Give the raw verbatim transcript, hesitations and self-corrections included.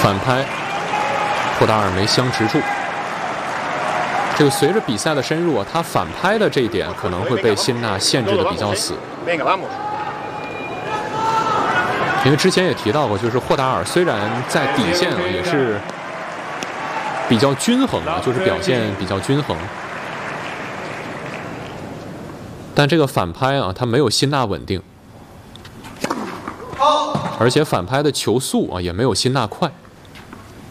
反拍，霍达尔没相持住。这个随着比赛的深入啊，他反拍的这一点可能会被辛纳限制的比较死。因为之前也提到过，就是霍达尔虽然在底线啊也是比较均衡的，就是表现比较均衡，但这个反拍啊，他没有辛纳稳定，而且反拍的球速啊也没有辛纳快。